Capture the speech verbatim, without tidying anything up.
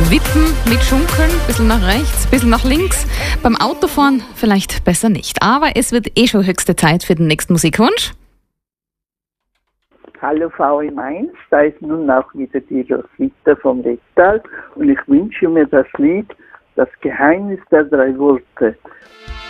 Wippen mit Schunkeln, ein bisschen nach rechts, ein bisschen nach links. Beim Autofahren vielleicht besser nicht. Aber es wird eh schon höchste Zeit für den nächsten Musikwunsch. Hallo V M eins, da ist nun auch wieder die Roswitha vom Rettal und ich wünsche mir das Lied Das Geheimnis der drei Worte.